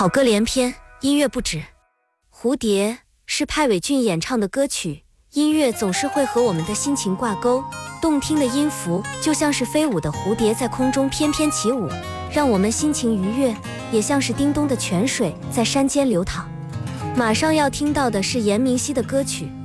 好歌连篇，音乐不止。蝴蝶是派伟俊演唱的歌曲，音乐总是会和我们的心情挂钩，动听的音符就像是飞舞的蝴蝶在空中翩翩起舞，让我们心情愉悦，也像是叮咚的泉水在山间流淌。马上要听到的是严明熙的歌曲